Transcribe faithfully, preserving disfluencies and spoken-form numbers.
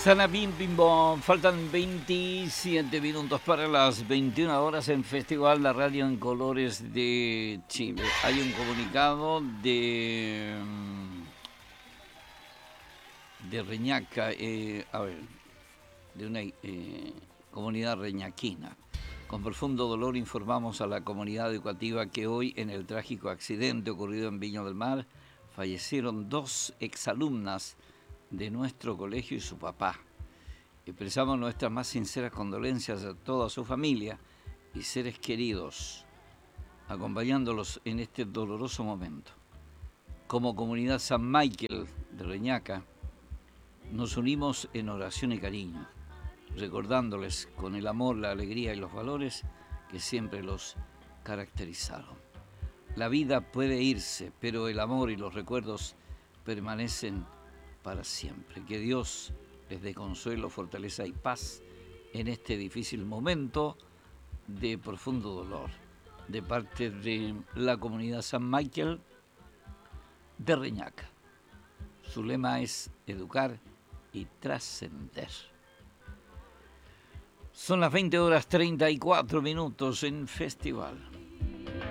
Sana Bim Bim Bom. Faltan veintisiete minutos para las veintiuna horas en Festival La Radio en Colores de Chile. Hay un comunicado de, de Reñaca, eh, a ver, de una eh, comunidad reñaquina. Con profundo dolor informamos a la comunidad educativa que hoy, en el trágico accidente ocurrido en Viña del Mar, fallecieron dos exalumnas de nuestro colegio y su papá. Expresamos nuestras más sinceras condolencias a toda su familia y seres queridos, acompañándolos en este doloroso momento. Como comunidad San Michael de Reñaca, nos unimos en oración y cariño, recordándoles con el amor, la alegría y los valores que siempre los caracterizaron. La vida puede irse, pero el amor y los recuerdos permanecen para siempre. Que Dios les dé consuelo, fortaleza y paz en este difícil momento de profundo dolor, de parte de la comunidad San Michael de Reñaca. Su lema es educar y trascender. Son las veinte horas treinta y cuatro minutos en Festival.